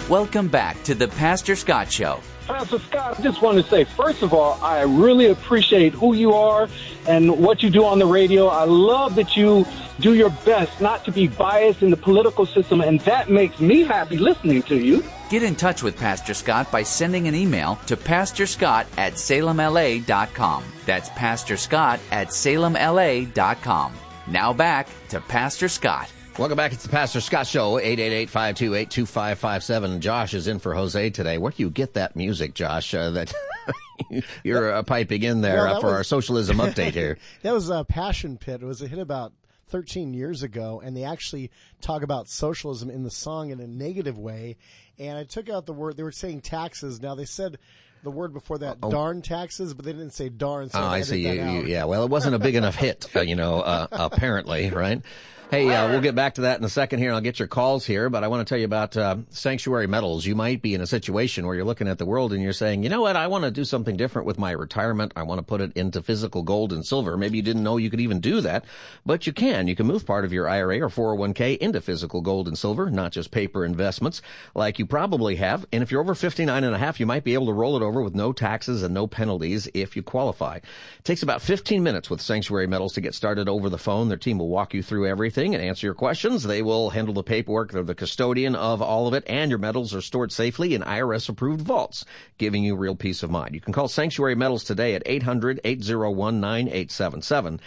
Welcome back to the Pastor Scott Show. Pastor Scott, I just want to say, first of all, I really appreciate who you are and what you do on the radio. I love that you do your best not to be biased in the political system, and that makes me happy listening to you. Get in touch with Pastor Scott by sending an email to pastorscott@salemla.com. That's pastorscott@salemla.com. Now back to Pastor Scott. Welcome back. It's the Pastor Scott Show, 888-528-2557. Josh is in for Jose today. Where do you get that music, Josh, that you're piping in there for our socialism update here? That was Passion Pit. It was a hit about 13 years ago, and they actually talk about socialism in the song in a negative way. And I took out the word. They were saying taxes. Now, they said the word before that, darn taxes, but they didn't say darn. So I see. Yeah, well, it wasn't a big enough hit, apparently, right? Hey, we'll get back to that in a second here, and I'll get your calls here, but I want to tell you about Sanctuary Metals. You might be in a situation where you're looking at the world and you're saying, you know what, I want to do something different with my retirement. I want to put it into physical gold and silver. Maybe you didn't know you could even do that, but you can. You can move part of your IRA or 401k into physical gold and silver, not just paper investments like you probably have. And if you're over 59 and a half, you might be able to roll it over with no taxes and no penalties if you qualify. It takes about 15 minutes with Sanctuary Metals to get started over the phone. Their team will walk you through everything and answer your questions. They will handle the paperwork. They're the custodian of all of it, and your metals are stored safely in IRS-approved vaults, giving you real peace of mind. You can call Sanctuary Metals today at 800-801-9877,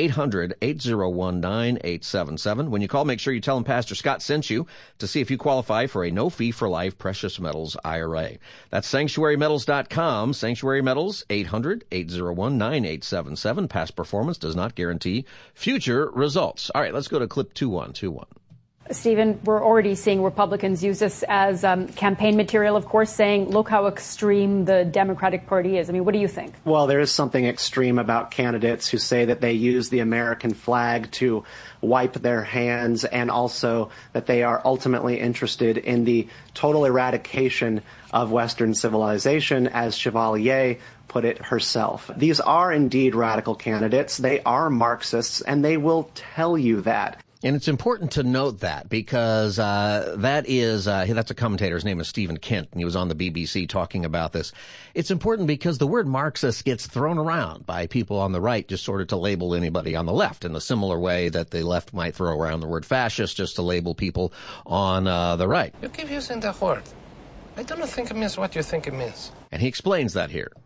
800-801-9877. When you call, make sure you tell them Pastor Scott sent you to see if you qualify for a no-fee-for-life precious metals IRA. That's sanctuarymetals.com. Sanctuary Metals, 800-801-9877. Past performance does not guarantee future results. All right, let's go to clip 2121. Stephen, we're already seeing Republicans use this as campaign material, of course, saying, look how extreme the Democratic Party is. I mean, what do you think? Well, there is something extreme about candidates who say that they use the American flag to wipe their hands, and also that they are ultimately interested in the total eradication of Western civilization, as Chevalier put it herself. These are indeed radical candidates. They are Marxists, and they will tell you that. And it's important to note that because that's a commentator. His name is Stephen Kent, and he was on the BBC talking about this. It's important because the word Marxist gets thrown around by people on the right just sort of to label anybody on the left in a similar way that the left might throw around the word fascist just to label people on the right. You keep using the word. I don't think it means what you think it means. And he explains that here.